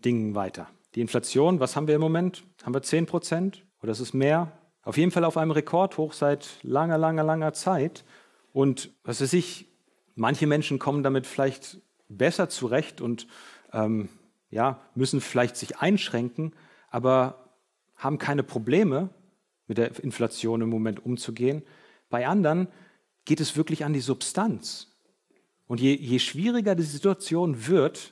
Dingen weiter. Die Inflation, was haben wir im Moment? Haben wir 10% oder ist es mehr? Auf jeden Fall auf einem Rekordhoch seit langer, langer, langer Zeit. Und was weiß ich, manche Menschen kommen damit vielleicht besser zurecht und müssen vielleicht sich einschränken, aber haben keine Probleme, mit der Inflation im Moment umzugehen. Bei anderen geht es wirklich an die Substanz. Und je schwieriger die Situation wird,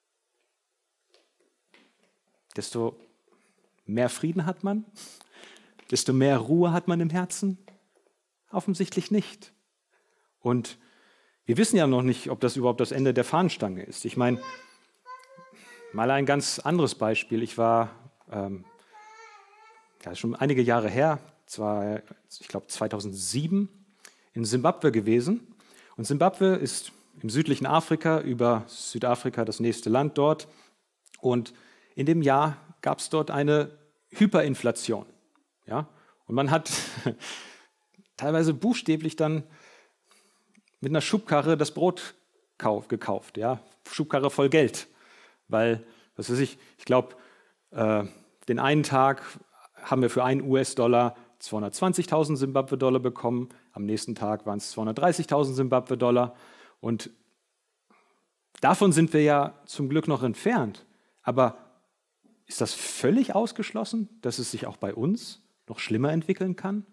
desto mehr Frieden hat man, desto mehr Ruhe hat man im Herzen? Offensichtlich nicht. Und wir wissen ja noch nicht, ob das überhaupt das Ende der Fahnenstange ist. Ich meine, mal ein ganz anderes Beispiel. Ich war schon einige Jahre her, zwar, ich glaube 2007, in Simbabwe gewesen. Und Simbabwe ist im südlichen Afrika, über Südafrika das nächste Land dort. Und in dem Jahr gab es dort eine Hyperinflation. Ja? Und man hat teilweise buchstäblich dann mit einer Schubkarre das Brot gekauft. Ja? Schubkarre voll Geld. Weil, was weiß ich glaube, den einen Tag haben wir für einen US-Dollar 220.000 Simbabwe-Dollar bekommen. Am nächsten Tag waren es 230.000 Simbabwe-Dollar. Und davon sind wir ja zum Glück noch entfernt. Aber ist das völlig ausgeschlossen, dass es sich auch bei uns noch schlimmer entwickeln kann?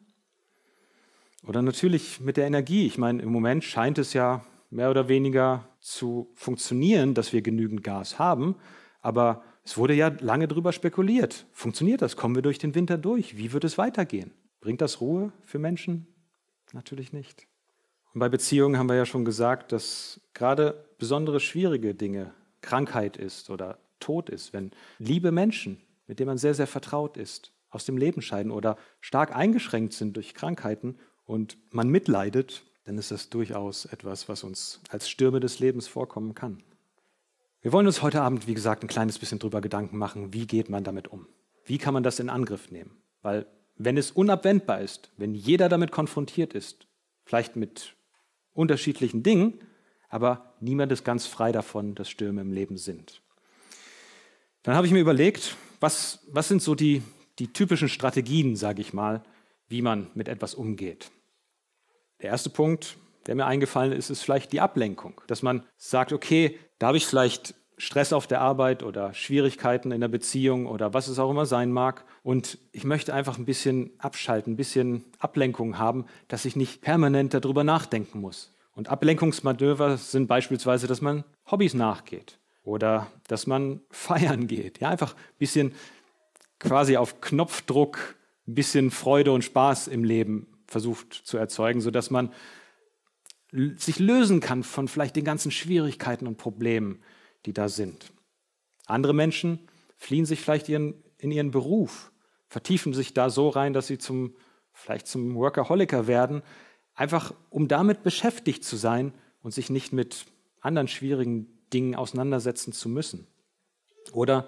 Oder natürlich mit der Energie. Ich meine, im Moment scheint es ja mehr oder weniger zu funktionieren, dass wir genügend Gas haben. Aber es wurde ja lange darüber spekuliert. Funktioniert das? Kommen wir durch den Winter durch? Wie wird es weitergehen? Bringt das Ruhe für Menschen? Natürlich nicht. Und bei Beziehungen haben wir ja schon gesagt, dass gerade besondere schwierige Dinge, Krankheit ist oder Tod ist, wenn liebe Menschen, mit denen man sehr, sehr vertraut ist, aus dem Leben scheiden oder stark eingeschränkt sind durch Krankheiten und man mitleidet, dann ist das durchaus etwas, was uns als Stürme des Lebens vorkommen kann. Wir wollen uns heute Abend, wie gesagt, ein kleines bisschen drüber Gedanken machen, wie geht man damit um? Wie kann man das in Angriff nehmen? Weil wenn es unabwendbar ist, wenn jeder damit konfrontiert ist, vielleicht mit unterschiedlichen Dingen, aber niemand ist ganz frei davon, dass Stürme im Leben sind. Dann habe ich mir überlegt, was sind so die typischen Strategien, sage ich mal, wie man mit etwas umgeht. Der erste Punkt, der mir eingefallen ist, ist vielleicht die Ablenkung. Dass man sagt, okay, da habe ich vielleicht Stress auf der Arbeit oder Schwierigkeiten in der Beziehung oder was es auch immer sein mag. Und ich möchte einfach ein bisschen abschalten, ein bisschen Ablenkung haben, dass ich nicht permanent darüber nachdenken muss. Und Ablenkungsmanöver sind beispielsweise, dass man Hobbys nachgeht oder dass man feiern geht. Ja, einfach ein bisschen quasi auf Knopfdruck ein bisschen Freude und Spaß im Leben versucht zu erzeugen, sodass man sich lösen kann von vielleicht den ganzen Schwierigkeiten und Problemen, die da sind. Andere Menschen fliehen sich vielleicht in ihren Beruf, vertiefen sich da so rein, dass sie vielleicht zum Workaholiker werden, einfach um damit beschäftigt zu sein und sich nicht mit anderen schwierigen Dingen auseinandersetzen zu müssen. Oder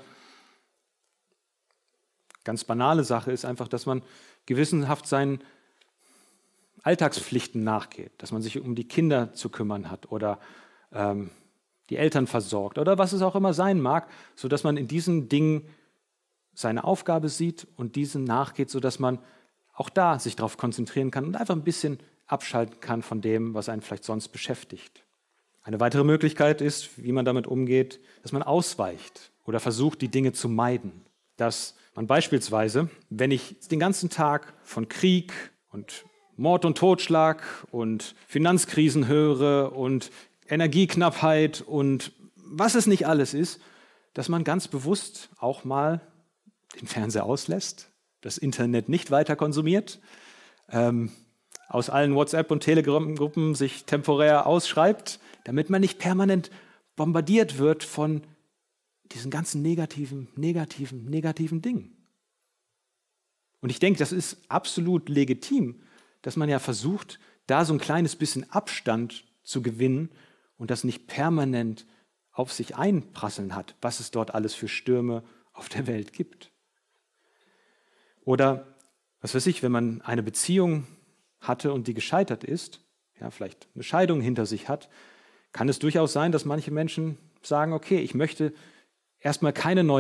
ganz banale Sache ist einfach, dass man gewissenhaft seinen Alltagspflichten nachgeht, dass man sich um die Kinder zu kümmern hat oder die Eltern versorgt oder was es auch immer sein mag, sodass man in diesen Dingen seine Aufgabe sieht und diesen nachgeht, sodass man auch da sich darauf konzentrieren kann und einfach ein bisschen abschalten kann von dem, was einen vielleicht sonst beschäftigt. Eine weitere Möglichkeit ist, wie man damit umgeht, dass man ausweicht oder versucht, die Dinge zu meiden. Dass man beispielsweise, wenn ich den ganzen Tag von Krieg und Mord und Totschlag und Finanzkrisen höre und Energieknappheit und was es nicht alles ist, dass man ganz bewusst auch mal den Fernseher auslässt, das Internet nicht weiter konsumiert, aus allen WhatsApp- und Telegram-Gruppen sich temporär ausschreibt, damit man nicht permanent bombardiert wird von diesen ganzen negativen Dingen. Und ich denke, das ist absolut legitim, dass man ja versucht, da so ein kleines bisschen Abstand zu gewinnen und das nicht permanent auf sich einprasseln hat, was es dort alles für Stürme auf der Welt gibt. Oder, was weiß ich, wenn man eine Beziehung hatte und die gescheitert ist, ja, vielleicht eine Scheidung hinter sich hat, kann es durchaus sein, dass manche Menschen sagen, okay, ich möchte erstmal keine neue